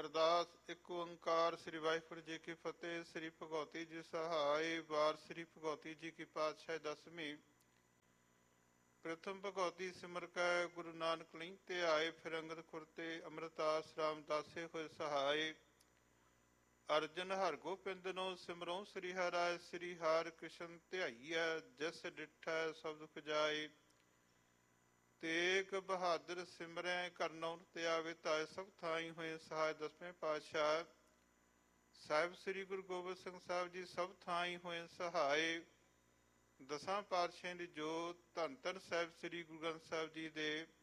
ਅਰਦਾਸ। ਇੱਕ ਓੰਕਾਰ ਸ੍ਰੀ ਵਾਹਿਗੁਰੂ ਜੀ ਕੀ ਫਤਿਹ। ਸ੍ਰੀ ਭਗਉਤੀ ਜੀ ਸਹਾਇ। ਵਾਰ ਸ੍ਰੀ ਭਗਉਤੀ ਜੀ ਕੀ ਪਾਤਸ਼ਾਹ ਦਸਵੀਂ। ਪ੍ਰਥਮ ਭਗਉਤੀ ਸਿਮਰ ਕੈ ਗੁਰੂ ਨਾਨਕ ਲਈ ਤੇ ਆਏ। ਫਿਰ ਅੰਗਦ ਖੁਰ ਤੇ ਅੰਮ੍ਰਿਤਾਸ ਰਾਮਦਾਸੇ ਹੋਏ ਸਹਾਇ। ਅਰਜਨ ਹਰਿ ਗੋਬਿੰਦ ਨੂੰ ਸਿਮਰਉ ਸ੍ਰੀ ਹਰਿ। ਸ੍ਰੀ ਹਰਿ ਕ੍ਰਿਸ਼ਨ ਧਿਆਈਐ ਜਿਸ ਡਿਠੈ ਸਭ ਦੁਖ ਜਾਏ। ਤੇਗ ਬਹਾਦਰ ਸਿਮਰੈ ਕਰਨਉ ਤੇ ਆਵੇ ਤਾਏ। ਸਭ ਥਾਈ ਹੋਏ ਸਹਾਇ। ਦਸਵੇਂ ਪਾਤਸ਼ਾਹ ਸਾਹਿਬ ਸ੍ਰੀ ਗੁਰੂ ਗੋਬਿੰਦ ਸਿੰਘ ਸਾਹਿਬ ਜੀ ਸਭ ਥਾਈ ਹੋਏ ਸਹਾਇ। ਦਸਾਂ ਪਾਤਸ਼ਾਹਾਂ ਦੀ ਜੋਤ ਧੰਨ ਧੰਨ ਸਾਹਿਬ ਸ੍ਰੀ ਗੁਰੂ ਗ੍ਰੰਥ ਸਾਹਿਬ ਜੀ ਦੇ